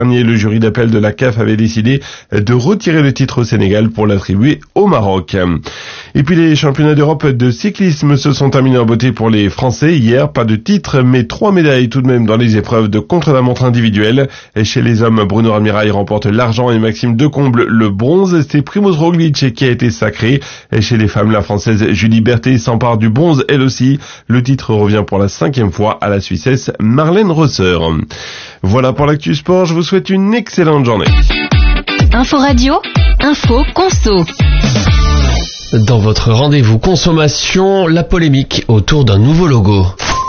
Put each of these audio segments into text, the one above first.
Le jury d'appel de la CAF avait décidé de retirer le titre au Sénégal pour l'attribuer au Maroc. Et puis les championnats d'Europe de cyclisme se sont terminés en beauté pour les Français. Hier, pas de titre, mais 3 médailles tout de même dans les épreuves de contre-la-montre individuelle. Et chez les hommes, Bruno Almirail remporte l'argent et Maxime Decomble le bronze. C'est Primož Roglič qui a été sacré. Et chez les femmes, la Française Julie Berthet s'empare du bronze elle aussi. Le titre revient pour la 5e fois à la Suissesse Marlène Rosser. Voilà pour l'actu sport, je vous souhaite une excellente journée. Info Radio, info conso. Dans votre rendez-vous consommation, la polémique autour d'un nouveau logo.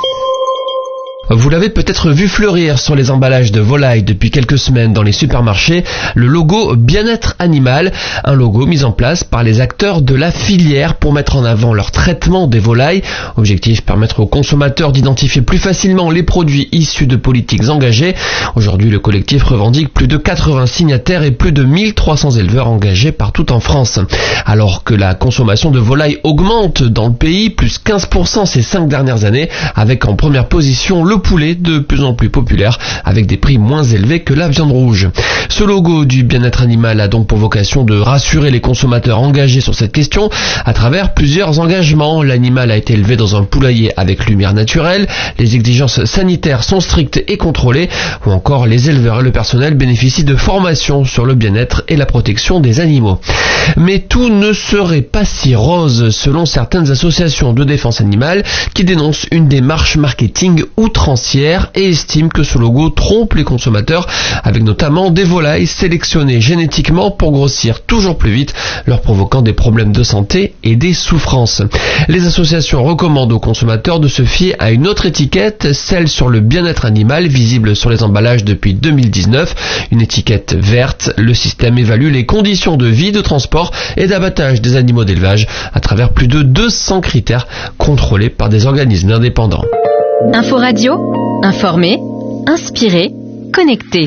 Vous l'avez peut-être vu fleurir sur les emballages de volailles depuis quelques semaines dans les supermarchés, le logo Bien-être Animal, un logo mis en place par les acteurs de la filière pour mettre en avant leur traitement des volailles. Objectif, permettre aux consommateurs d'identifier plus facilement les produits issus de politiques engagées. Aujourd'hui, le collectif revendique plus de 80 signataires et plus de 1300 éleveurs engagés partout en France. Alors que la consommation de volailles augmente dans le pays, plus 15% ces 5 dernières années, avec en première position le poulet de plus en plus populaire avec des prix moins élevés que la viande rouge. Ce logo du bien-être animal a donc pour vocation de rassurer les consommateurs engagés sur cette question à travers plusieurs engagements. L'animal a été élevé dans un poulailler avec lumière naturelle, les exigences sanitaires sont strictes et contrôlées, ou encore les éleveurs et le personnel bénéficient de formations sur le bien-être et la protection des animaux. Mais tout ne serait pas si rose selon certaines associations de défense animale qui dénoncent une démarche marketing outrancière et estiment que ce logo trompe les consommateurs avec notamment des volailles sélectionnées génétiquement pour grossir toujours plus vite, leur provoquant des problèmes de santé et des souffrances. Les associations recommandent aux consommateurs de se fier à une autre étiquette, celle sur le bien-être animal visible sur les emballages depuis 2019, une étiquette verte. Le système évalue les conditions de vie, de transport et d'abattage des animaux d'élevage à travers plus de 200 critères contrôlés par des organismes indépendants. Info Radio, informer, inspirer, connecter.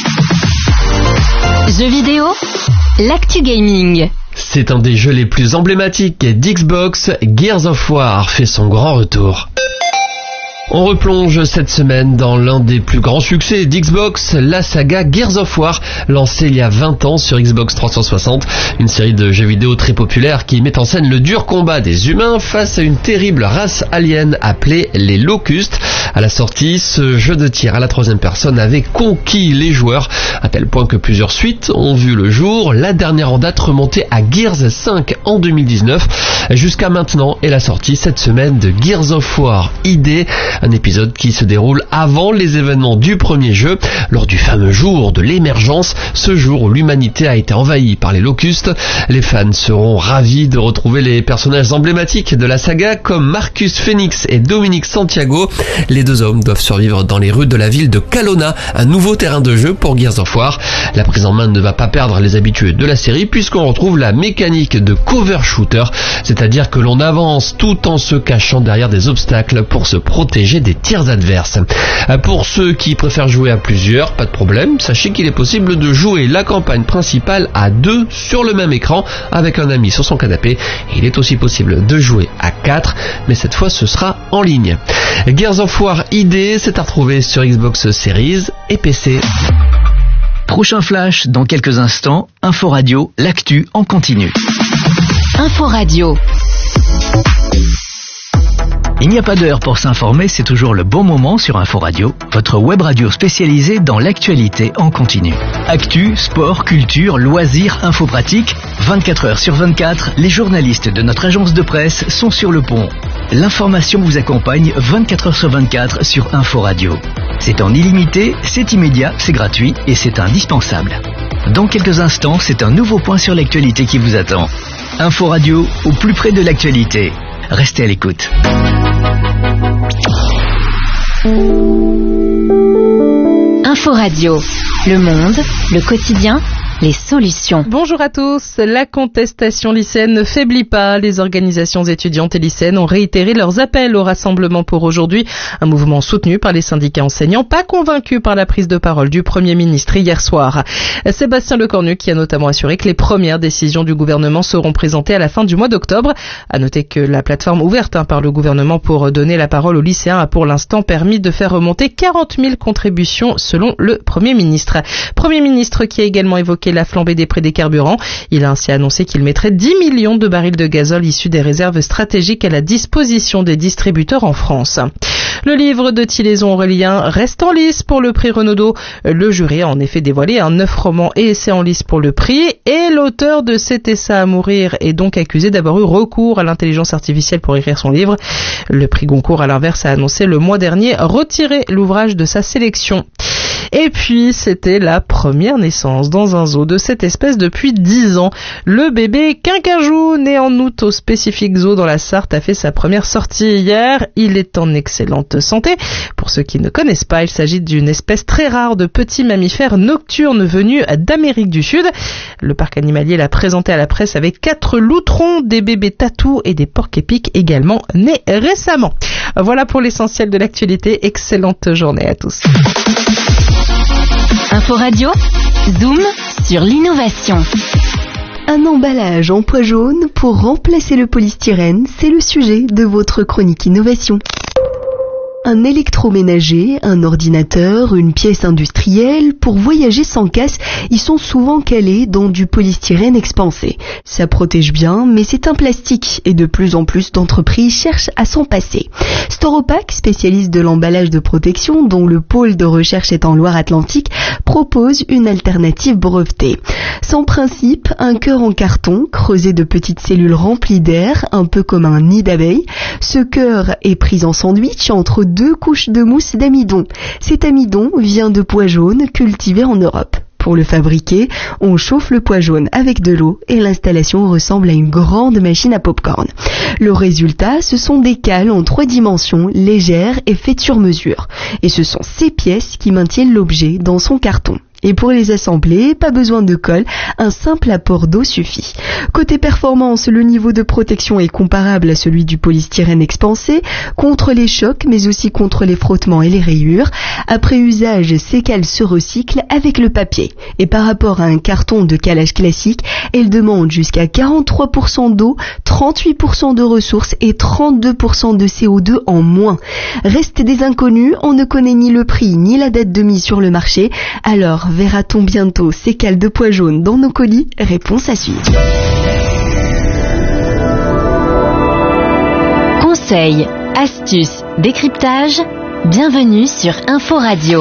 Jeux vidéo, l'actu gaming. C'est un des jeux les plus emblématiques d'Xbox, Gears of War fait son grand retour. On replonge cette semaine dans l'un des plus grands succès d'Xbox, la saga Gears of War, lancée il y a 20 ans sur Xbox 360, une série de jeux vidéo très populaire qui met en scène le dur combat des humains face à une terrible race alien appelée les Locustes. À la sortie, ce jeu de tir à la 3e personne avait conquis les joueurs, à tel point que plusieurs suites ont vu le jour, la dernière en date remontée à Gears 5 en 2019, jusqu'à maintenant et la sortie cette semaine de Gears of War ID, un épisode qui se déroule avant les événements du premier jeu, lors du fameux jour de l'émergence, ce jour où l'humanité a été envahie par les Locustes. Les fans seront ravis de retrouver les personnages emblématiques de la saga comme Marcus Phoenix et Dominic Santiago. Les deux hommes doivent survivre dans les rues de la ville de Kalona, un nouveau terrain de jeu pour Gears of War. La prise en main ne va pas perdre les habitués de la série puisqu'on retrouve la mécanique de cover shooter, c'est-à-dire que l'on avance tout en se cachant derrière des obstacles pour se protéger des tirs adverses. Pour ceux qui préfèrent jouer à plusieurs, pas de problème, sachez qu'il est possible de jouer la campagne principale à 2 sur le même écran avec un ami sur son canapé. Il est aussi possible de jouer à 4, mais cette fois ce sera en ligne. Gears of War ID, c'est à retrouver sur Xbox Series et PC. Prochain flash dans quelques instants, Info Radio, l'actu en continu. Info Radio. Il n'y a pas d'heure pour s'informer, c'est toujours le bon moment sur Info Radio, votre web radio spécialisée dans l'actualité en continu. Actu, sport, culture, loisirs, info pratique, 24 heures sur 24, les journalistes de notre agence de presse sont sur le pont. L'information vous accompagne 24 heures sur 24 sur Info Radio. C'est en illimité, c'est immédiat, c'est gratuit et c'est indispensable. Dans quelques instants, c'est un nouveau point sur l'actualité qui vous attend. Info Radio, au plus près de l'actualité. Restez à l'écoute. Info Radio, le monde, le quotidien, les solutions. Bonjour à tous. La contestation lycéenne ne faiblit pas. Les organisations étudiantes et lycéennes ont réitéré leurs appels au rassemblement pour aujourd'hui. Un mouvement soutenu par les syndicats enseignants, pas convaincus par la prise de parole du Premier ministre hier soir. Sébastien Lecornu qui a notamment assuré que les premières décisions du gouvernement seront présentées à la fin du mois d'octobre. À noter que la plateforme ouverte par le gouvernement pour donner la parole aux lycéens a pour l'instant permis de faire remonter 40 000 contributions selon le Premier ministre. Premier ministre qui a également évoqué la flambée des prix des carburants. Il a ainsi annoncé qu'il mettrait 10 millions de barils de gazole issus des réserves stratégiques à la disposition des distributeurs en France. Le livre de Thilaison Aurélien reste en lice pour le prix Renaudot. Le jury a en effet dévoilé 9 romans et essais en lice pour le prix et l'auteur de C'était ça à mourir est donc accusé d'avoir eu recours à l'intelligence artificielle pour écrire son livre. Le prix Goncourt, à l'inverse, a annoncé le mois dernier retirer l'ouvrage de sa sélection. Et puis, c'était la première naissance dans un zoo de cette espèce depuis 10 ans. Le bébé Quincajou, né en août au spécifique zoo dans la Sarthe, a fait sa première sortie hier. Il est en excellente santé. Pour ceux qui ne connaissent pas, il s'agit d'une espèce très rare de petits mammifères nocturnes venus d'Amérique du Sud. Le parc animalier l'a présenté à la presse avec 4 loutrons, des bébés tatous et des porcs-épics également nés récemment. Voilà pour l'essentiel de l'actualité. Excellente journée à tous. Info Radio, Zoom sur l'innovation. Un emballage en pois jaune pour remplacer le polystyrène, c'est le sujet de votre chronique innovation. Un électroménager, un ordinateur, une pièce industrielle, pour voyager sans casse, ils sont souvent calés dans du polystyrène expansé. Ça protège bien, mais c'est un plastique et de plus en plus d'entreprises cherchent à s'en passer. Storopac, spécialiste de l'emballage de protection, dont le pôle de recherche est en Loire-Atlantique, propose une alternative brevetée. Sans principe, un cœur en carton, creusé de petites cellules remplies d'air, un peu comme un nid d'abeilles. Ce cœur est pris en sandwich entre 2 couches de mousse d'amidon. Cet amidon vient de pois jaunes cultivés en Europe. Pour le fabriquer, on chauffe le pois jaune avec de l'eau et l'installation ressemble à une grande machine à pop-corn. Le résultat, ce sont des cales en 3 dimensions, légères et faites sur mesure. Et ce sont ces pièces qui maintiennent l'objet dans son carton. Et pour les assembler, pas besoin de colle, un simple apport d'eau suffit. Côté performance, le niveau de protection est comparable à celui du polystyrène expansé, contre les chocs mais aussi contre les frottements et les rayures. Après usage, ces cales se recyclent avec le papier. Et par rapport à un carton de calage classique, elle demande jusqu'à 43% d'eau, 38% de ressources et 32% de CO2 en moins. Reste des inconnus, on ne connaît ni le prix ni la date de mise sur le marché. Alors, verra-t-on bientôt ces cales de pois jaunes dans nos colis? Réponse à suivre. Conseils, astuces, décryptage, bienvenue sur Info Radio.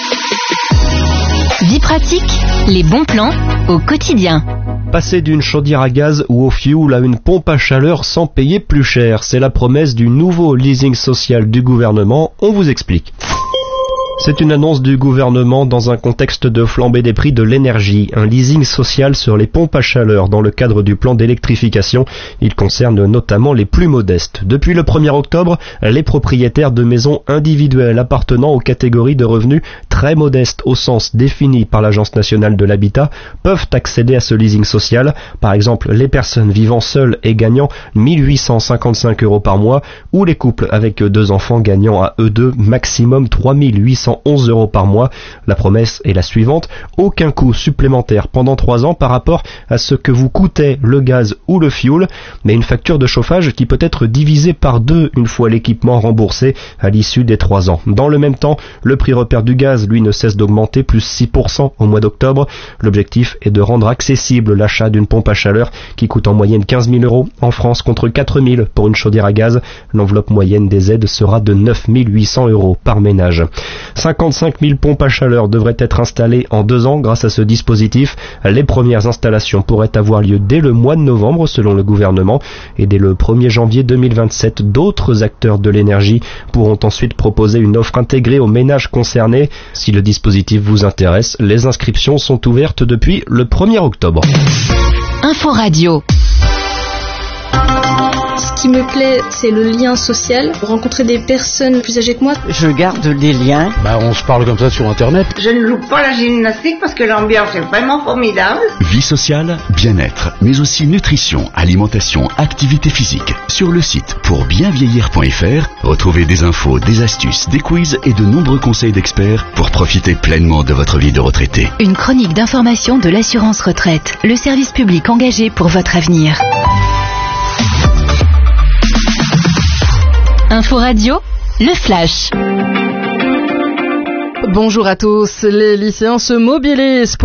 Vie pratique, les bons plans au quotidien. Passer d'une chaudière à gaz ou au fioul à une pompe à chaleur sans payer plus cher, c'est la promesse du nouveau leasing social du gouvernement. On vous explique. C'est une annonce du gouvernement dans un contexte de flambée des prix de l'énergie. Un leasing social sur les pompes à chaleur dans le cadre du plan d'électrification. Il concerne notamment les plus modestes. Depuis le 1er octobre, les propriétaires de maisons individuelles appartenant aux catégories de revenus très modestes au sens défini par l'Agence nationale de l'habitat peuvent accéder à ce leasing social. Par exemple, les personnes vivant seules et gagnant 1 855 € par mois ou les couples avec 2 enfants gagnant à eux deux maximum 3 811 € par mois. La promesse est la suivante: aucun coût supplémentaire pendant 3 ans par rapport à ce que vous coûtait le gaz ou le fioul, mais une facture de chauffage qui peut être divisée par 2 une fois l'équipement remboursé à l'issue des 3 ans. Dans le même temps, le prix repère du gaz, lui, ne cesse d'augmenter, plus 6% au mois d'octobre. L'objectif est de rendre accessible l'achat d'une pompe à chaleur qui coûte en moyenne 15 000 € en France contre 4 000 pour une chaudière à gaz. L'enveloppe moyenne des aides sera de 9 800 € par ménage. 55 000 pompes à chaleur devraient être installées en 2 ans grâce à ce dispositif. Les premières installations pourraient avoir lieu dès le mois de novembre selon le gouvernement et dès le 1er janvier 2027, d'autres acteurs de l'énergie pourront ensuite proposer une offre intégrée aux ménages concernés. Si le dispositif vous intéresse, les inscriptions sont ouvertes depuis le 1er octobre. Info Radio. Ce qui me plaît, c'est le lien social, rencontrer des personnes plus âgées que moi. Je garde des liens. On se parle comme ça sur Internet. Je ne loupe pas la gymnastique parce que l'ambiance est vraiment formidable. Vie sociale, bien-être, mais aussi nutrition, alimentation, activité physique. Sur le site pourbienvieillir.fr, retrouvez des infos, des astuces, des quiz et de nombreux conseils d'experts pour profiter pleinement de votre vie de retraité. Une chronique d'information de l'assurance retraite, le service public engagé pour votre avenir. Info Radio, le flash. Bonjour à tous, les lycéens se mobilisent